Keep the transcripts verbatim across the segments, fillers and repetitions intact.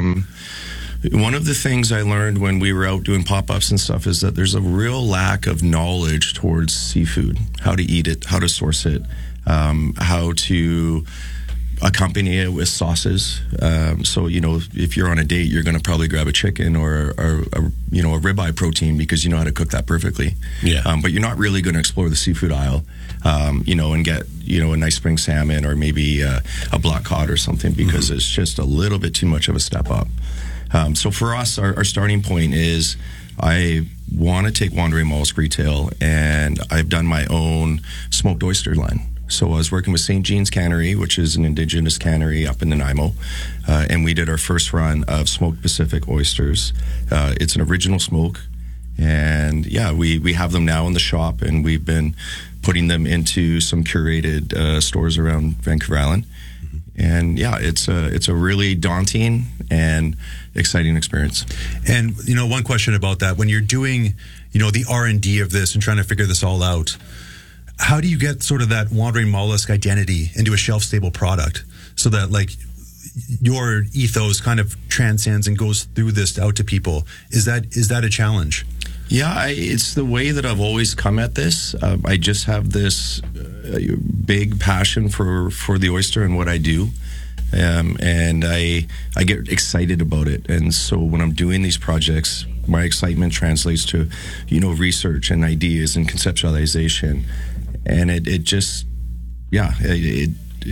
Um, one of the things I learned when we were out doing pop-ups and stuff is that there's a real lack of knowledge towards seafood, how to eat it, how to source it, um, how to accompany it with sauces. Um, so, you know, if you're on a date, you're going to probably grab a chicken or, or a, you know, a ribeye protein because you know how to cook that perfectly. Yeah. Um, but you're not really going to explore the seafood aisle, um, you know, and get, you know, a nice spring salmon or maybe uh, a black cod or something because mm-hmm. it's just a little bit too much of a step up. Um, so for us, our, our starting point is I want to take Wandering Mollusk retail, and I've done my own smoked oyster line. So I was working with Saint Jean's Cannery, which is an indigenous cannery up in Nanaimo, uh, and we did our first run of smoked Pacific oysters. Uh, it's an original smoke, and yeah, we, we have them now in the shop, and we've been putting them into some curated uh, stores around Vancouver Island. And yeah, it's a it's a really daunting and exciting experience. And you know, one question about that: when you're doing, you know, the R and D of this and trying to figure this all out, how do you get sort of that Wandering Mollusk identity into a shelf-stable product so that, like, your ethos kind of transcends and goes through this out to people? Is that is that a challenge? Yeah, I, it's the way that I've always come at this. Uh, I just have this uh, big passion for, for the oyster and what I do. Um, and I I get excited about it. And so when I'm doing these projects, my excitement translates to, you know, research and ideas and conceptualization. And it, it just, yeah, it, it,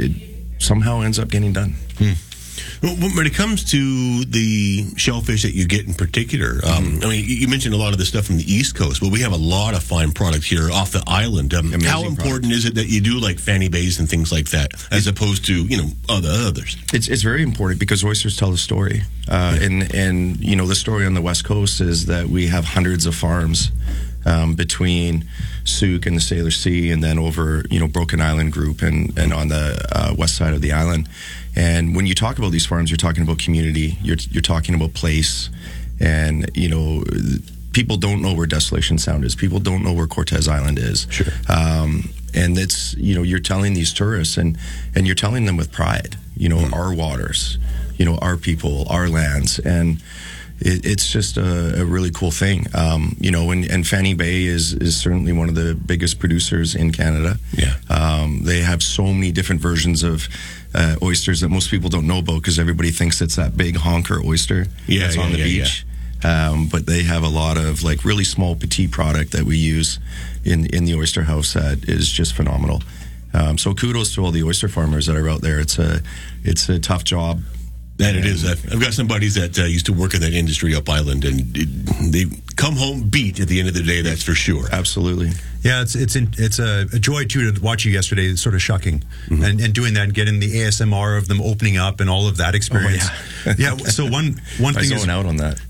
it somehow ends up getting done. Hmm. When it comes to the shellfish that you get in particular, um, mm-hmm. I mean, you mentioned a lot of the stuff from the East Coast, but we have a lot of fine product here off the island. Um, how important product. is it that you do like Fanny Bays and things like that, as opposed to, you know, other others? It's it's very important because oysters tell a story, uh, yeah. and and you know the story on the West Coast is that we have hundreds of farms um, between Souk and the Sailor Sea, and then over, you know, Broken Island Group and and on the uh, west side of the island. And when you talk about these farms, you're talking about community, you're you're talking about place, and, you know, people don't know where Desolation Sound is. People don't know where Cortez Island is. Sure. Um, and it's, you know, you're telling these tourists, and, and you're telling them with pride, you know, mm. our waters, you know, our people, our lands, and it, it's just a, a really cool thing. Um, you know, and, and Fanny Bay is, is certainly one of the biggest producers in Canada. Yeah. Um, they have so many different versions of Uh, oysters that most people don't know about because everybody thinks it's that big honker oyster yeah, that's yeah, on the yeah, beach. Yeah. Um, but they have a lot of like really small petite product that we use in in the oyster house that is just phenomenal. Um, so kudos to all the oyster farmers that are out there. It's a it's a tough job. That it is. I've, I've got some buddies that uh, used to work in that industry up island, and it, they come home beat at the end of the day. That's for sure. Absolutely. Yeah, it's it's in, it's a, a joy too to watch you yesterday. It's sort of shocking, mm-hmm. and and doing that and getting the A S M R of them opening up and all of that experience. Oh, yeah. yeah. So one one thing I is zone out on that.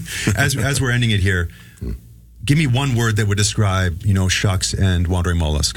as as we're ending it here, give me one word that would describe, you know, Shucks and Wandering Mollusk.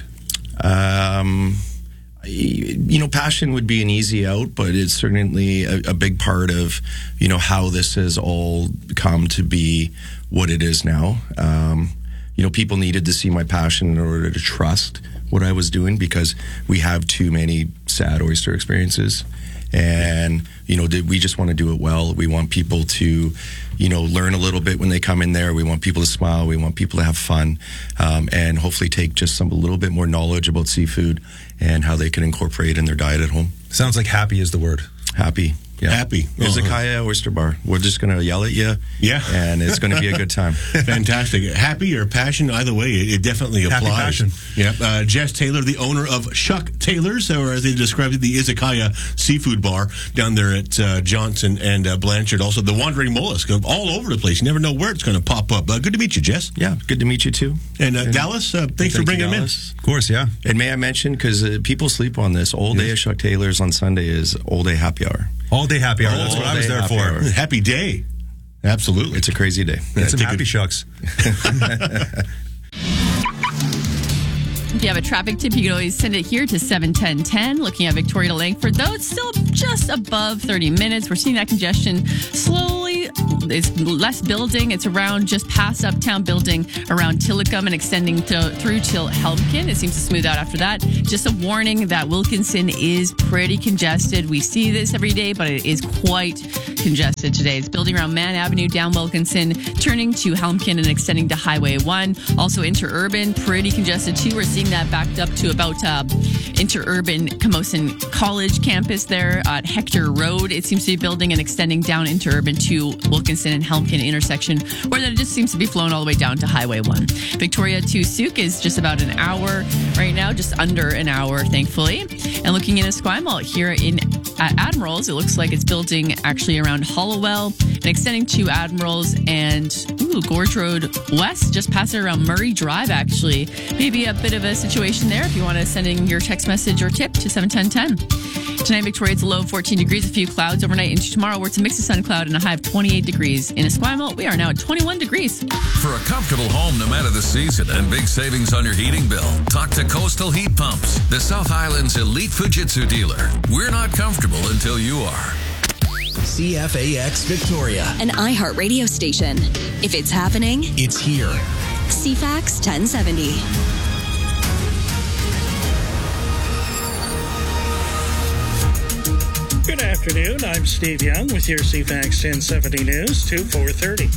Um. You know, passion would be an easy out, but it's certainly a, a big part of, you know, how this has all come to be what it is now. Um, you know, people needed to see my passion in order to trust what I was doing because we have too many sad oyster experiences. And, you know, we just want to do it well. We want people to, you know, learn a little bit when they come in there. We want people to smile. We want people to have fun, um, and hopefully take just some a little bit more knowledge about seafood and how they can incorporate in their diet at home. Sounds like happy is the word. Happy. Yeah. Happy. Izakaya uh-huh. Oyster Bar. We're just going to yell at you. Yeah. And it's going to be a good time. Fantastic. Happy or passion, either way, it, it definitely applies. Happy passion. Yeah. Uh, Jess Taylor, the owner of Shuck Taylor's, or as they described it, the Izakaya Seafood Bar down there at uh, Johnson and uh, Blanchard. Also, the Wandering Mollusk, all over the place. You never know where it's going to pop up. Uh, good to meet you, Jess. Yeah. Good to meet you, too. And, uh, and Dallas, uh, thanks thank for bringing you, him in. Of course, yeah. And may I mention, because uh, people sleep on this, all day yes. at Shuck Taylor's on Sunday is all day happy hour. All day happy hour. All That's what I was there happy for. hour. Happy day. Absolutely. It's a crazy day. Get some take happy a- Shucks. If you have a traffic tip, you can always send it here to seven ten ten. Looking at Victoria to Langford, though it's still just above thirty minutes. We're seeing that congestion slowly. It's less building. It's around just past Uptown Building, around Tillicum and extending to, through till Helmkin. It seems to smooth out after that. Just a warning that Wilkinson is pretty congested. We see this every day, but it is quite congested today. It's building around Mann Avenue down Wilkinson, turning to Helmkin and extending to Highway one. Also interurban, pretty congested too. We're seeing that backed up to about uh, interurban Camosun College campus there at Hector Road. It seems to be building and extending down interurban to Wilkinson and Helmkin intersection, where then it just seems to be flowing all the way down to Highway one. Victoria to Souk is just about an hour right now, just under an hour, thankfully. And looking in Esquimalt here in at Admirals, it looks like it's building actually around Hollowell and extending to Admirals and ooh, Gorge Road West, just passing around Murray Drive, actually. Maybe a bit of a situation there if you want to send in your text message or tip to seven ten ten. Tonight, Victoria, it's a low of fourteen degrees, a few clouds overnight into tomorrow, where it's a mix of sun, cloud, and a high of twenty-eight degrees. In Esquimalt, we are now at twenty-one degrees. For a comfortable home no matter the season and big savings on your heating bill, talk to Coastal Heat Pumps, the South Island's elite Fujitsu dealer. We're not comfortable until you are. C F A X Victoria, an iHeart radio station. If it's happening, it's here. C F A X ten seventy. Good afternoon. I'm Steve Young with your C F A X ten seventy News to four thirty.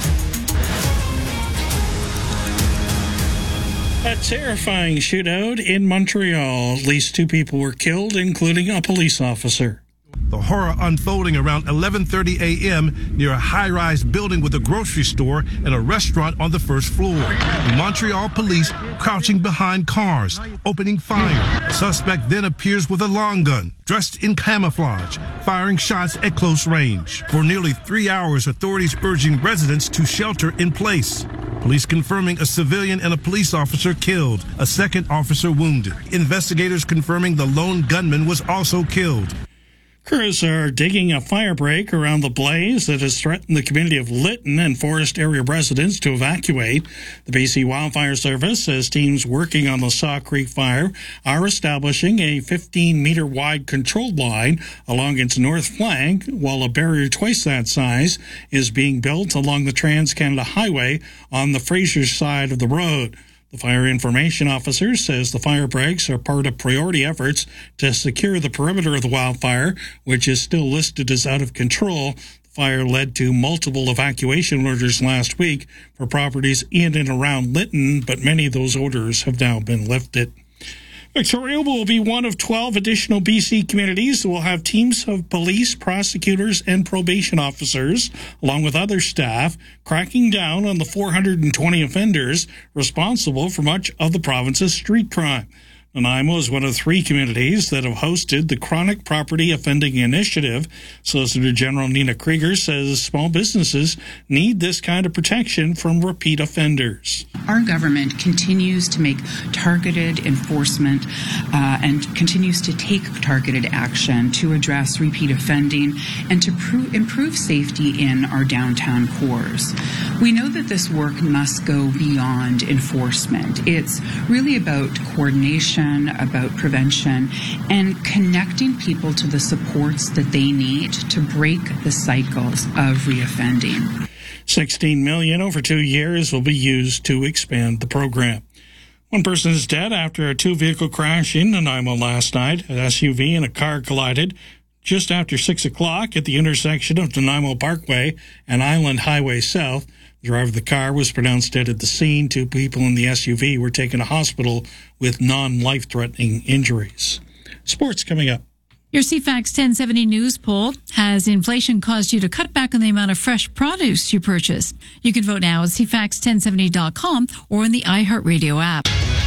A terrifying shootout in Montreal. At least two people were killed, including a police officer. The horror unfolding around eleven thirty a.m. near a high-rise building with a grocery store and a restaurant on the first floor. Montreal police crouching behind cars, opening fire. The suspect then appears with a long gun, dressed in camouflage, firing shots at close range. For nearly three hours, authorities urging residents to shelter in place. Police confirming a civilian and a police officer killed, a second officer wounded. Investigators confirming the lone gunman was also killed. Crews are digging a fire break around the blaze that has threatened the community of Lytton and forced area residents to evacuate. The B C Wildfire Service says teams working on the Saw Creek fire are establishing a fifteen meter wide control line along its north flank, while a barrier twice that size is being built along the Trans-Canada Highway on the Fraser side of the road. The fire information officer says the fire breaks are part of priority efforts to secure the perimeter of the wildfire, which is still listed as out of control. The fire led to multiple evacuation orders last week for properties in and around Lytton, but many of those orders have now been lifted. Victoria will be one of twelve additional B C communities that will have teams of police, prosecutors, and probation officers, along with other staff, cracking down on the four hundred twenty offenders responsible for much of the province's street crime. Nanaimo is one of three communities that have hosted the Chronic Property Offending Initiative. Solicitor General Nina Krieger says small businesses need this kind of protection from repeat offenders. Our government continues to make targeted enforcement uh, and continues to take targeted action to address repeat offending and to pro- improve safety in our downtown cores. We know that this work must go beyond enforcement. It's really about coordination, about prevention, and connecting people to the supports that they need to break the cycles of reoffending. sixteen million dollars over two years will be used to expand the program. One person is dead after a two-vehicle crash in Nanaimo last night. An S U V and a car collided just after six o'clock at the intersection of Nanaimo Parkway and Island Highway South. The driver of the car was pronounced dead at the scene. Two people in the S U V were taken to hospital with non-life-threatening injuries. Sports coming up. Your C F A X ten seventy News poll: has inflation caused you to cut back on the amount of fresh produce you purchase? You can vote now at C F A X ten seventy dot com or in the iHeartRadio app.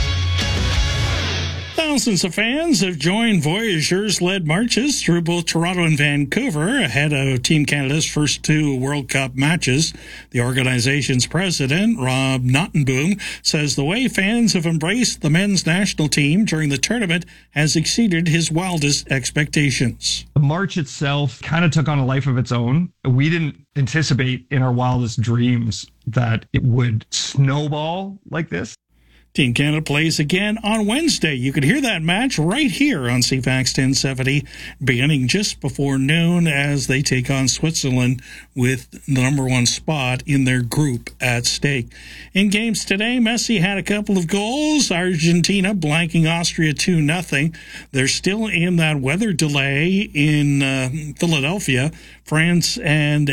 Thousands of fans have joined Voyageurs-led marches through both Toronto and Vancouver ahead of Team Canada's first two World Cup matches. The organization's president, Rob Nottenboom, says the way fans have embraced the men's national team during the tournament has exceeded his wildest expectations. The march itself kind of took on a life of its own. We didn't anticipate in our wildest dreams that it would snowball like this. Team Canada plays again on Wednesday. You can hear that match right here on C FAX ten seventy, beginning just before noon as they take on Switzerland with the number one spot in their group at stake. In games today, Messi had a couple of goals. Argentina blanking Austria two nothing. They're still in that weather delay in uh, Philadelphia. France and